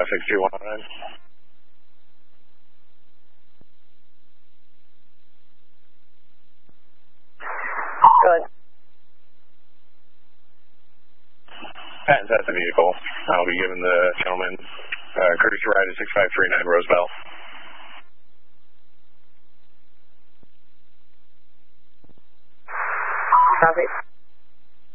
56219. Good. Patton's at the vehicle. I'll be giving the gentleman courtesy ride at 6539 Rosebell. Copy.